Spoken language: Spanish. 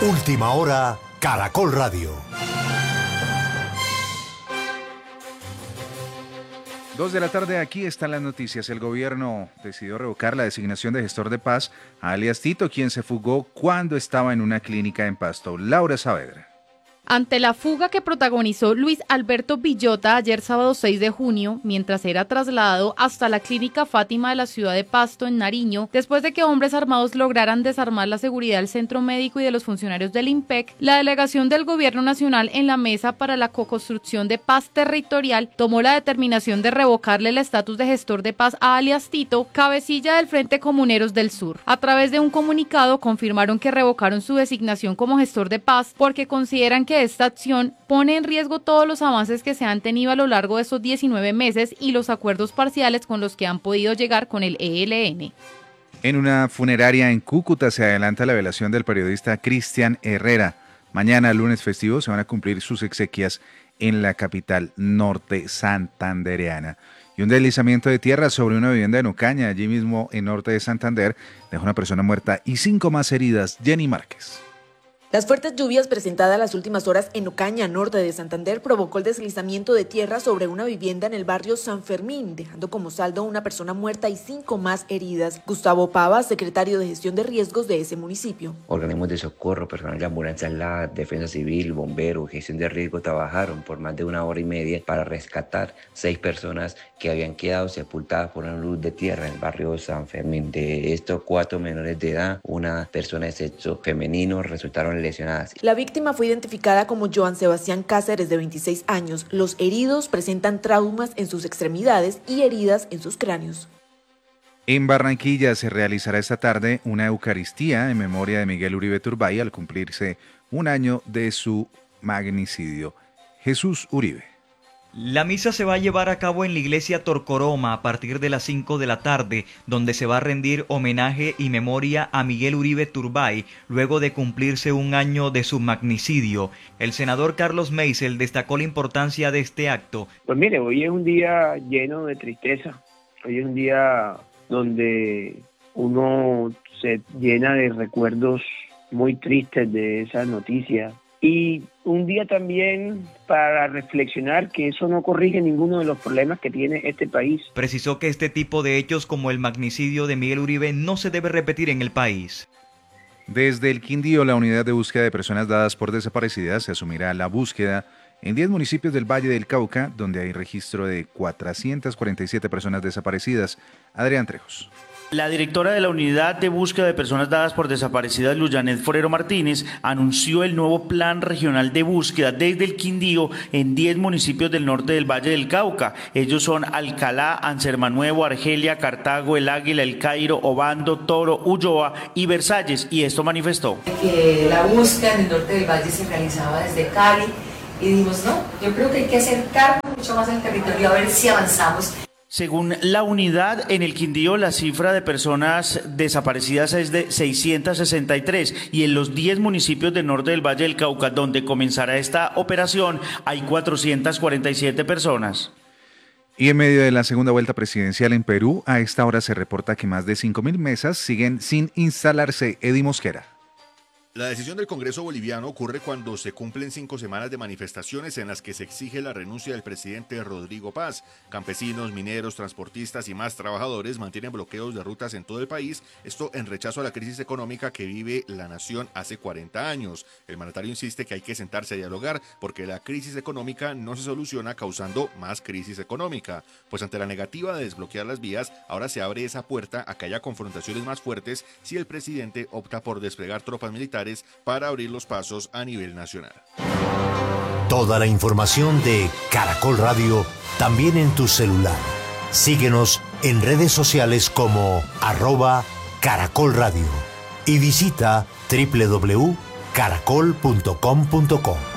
Última hora, Caracol Radio. 2 de la tarde, aquí están las noticias. El gobierno decidió revocar la designación de gestor de paz a alias Tito, quien se fugó cuando estaba en una clínica en Pasto. Laura Saavedra. Ante la fuga que protagonizó Luis Alberto Villota ayer sábado 6 de junio, mientras era trasladado hasta la clínica Fátima de la ciudad de Pasto, en Nariño, después de que hombres armados lograran desarmar la seguridad del centro médico y de los funcionarios del IMPEC, la delegación del Gobierno Nacional en la Mesa para la Co-construcción de Paz Territorial tomó la determinación de revocarle el estatus de gestor de paz a alias Tito, cabecilla del Frente Comuneros del Sur. A través de un comunicado confirmaron que revocaron su designación como gestor de paz porque consideran que esta acción pone en riesgo todos los avances que se han tenido a lo largo de estos 19 meses y los acuerdos parciales con los que han podido llegar con el ELN. En una funeraria en Cúcuta se adelanta la velación del periodista Cristian Herrera. Mañana, lunes festivo, se van a cumplir sus exequias en la capital norte santandereana. Y un deslizamiento de tierra sobre una vivienda en Ocaña, allí mismo en norte de Santander, dejó una persona muerta y 5 más heridas. Jenny Márquez. Las fuertes lluvias presentadas las últimas horas en Ocaña, norte de Santander, provocó el deslizamiento de tierra sobre una vivienda en el barrio San Fermín, dejando como saldo una persona muerta y 5 más heridas. Gustavo Pava, secretario de Gestión de Riesgos de ese municipio. Organismos de socorro, personal de ambulancia, la defensa civil, bomberos, gestión de riesgo trabajaron por más de 1 hora y media para rescatar 6 personas que habían quedado sepultadas por una luz de tierra en el barrio San Fermín. De estos 4 menores de edad, una persona de sexo femenino resultaron lesionadas. La víctima fue identificada como Joan Sebastián Cáceres, de 26 años. Los heridos presentan traumas en sus extremidades y heridas en sus cráneos. En Barranquilla se realizará esta tarde una Eucaristía en memoria de Miguel Uribe Turbay al cumplirse 1 año de su magnicidio. Jesús Uribe. La misa se va a llevar a cabo en la iglesia Torcoroma a partir de las 5 de la tarde, donde se va a rendir homenaje y memoria a Miguel Uribe Turbay, luego de cumplirse 1 año de su magnicidio. El senador Carlos Meisel destacó la importancia de este acto. Pues mire, hoy es un día lleno de tristeza, hoy es un día donde uno se llena de recuerdos muy tristes de esas noticias. Y un día también para reflexionar que eso no corrige ninguno de los problemas que tiene este país. Precisó que este tipo de hechos como el magnicidio de Miguel Uribe no se debe repetir en el país. Desde el Quindío, la unidad de búsqueda de personas dadas por desaparecidas se asumirá la búsqueda en 10 municipios del Valle del Cauca, donde hay registro de 447 personas desaparecidas. Adrián Trejos. La directora de la Unidad de Búsqueda de Personas Dadas por Desaparecidas, Luyanet Forero Martínez, anunció el nuevo Plan Regional de Búsqueda desde el Quindío en 10 municipios del norte del Valle del Cauca. Ellos son Alcalá, Ansermanuevo, Argelia, Cartago, El Águila, El Cairo, Obando, Toro, Ulloa y Versalles, y esto manifestó. La búsqueda en el norte del Valle se realizaba desde Cali y dijimos, no, yo creo que hay que acercar mucho más al territorio a ver si avanzamos. Según la unidad, en el Quindío la cifra de personas desaparecidas es de 663 y en los 10 municipios del norte del Valle del Cauca, donde comenzará esta operación, hay 447 personas. Y en medio de la segunda vuelta presidencial en Perú, a esta hora se reporta que más de 5.000 mesas siguen sin instalarse. Eddie Mosquera. La decisión del Congreso boliviano ocurre cuando se cumplen 5 semanas de manifestaciones en las que se exige la renuncia del presidente Rodrigo Paz. Campesinos, mineros, transportistas y más trabajadores mantienen bloqueos de rutas en todo el país, esto en rechazo a la crisis económica que vive la nación hace 40 años. El mandatario insiste que hay que sentarse a dialogar porque la crisis económica no se soluciona causando más crisis económica. Pues ante la negativa de desbloquear las vías, ahora se abre esa puerta a que haya confrontaciones más fuertes si el presidente opta por desplegar tropas militares para abrir los pasos a nivel nacional. Toda la información de Caracol Radio también en tu celular. Síguenos en redes sociales como @Caracol Radio y visita www.caracol.com.co.